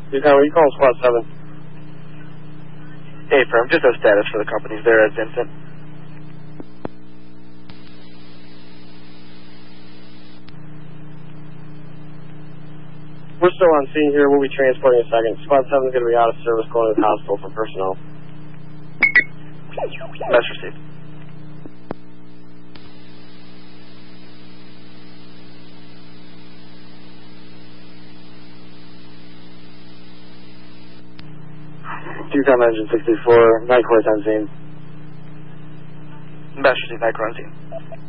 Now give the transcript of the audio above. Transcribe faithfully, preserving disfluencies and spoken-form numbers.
You can, you calling Squad seven? Hey, firm, just a status for the companies there at Vincent. We're still on scene here. We'll be transporting in a second. Squad seven is going to be out of service going to the hospital for personnel. That's received. Two-time engine sixty-four, night course on scene. That's received, night on scene.